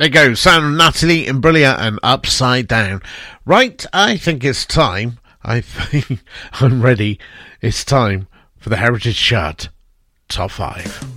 There goes sound of Natalie Imbruglia and Upside Down. Right, I think it's time. I think I'm ready. It's time for the Heritage Chart Top 5.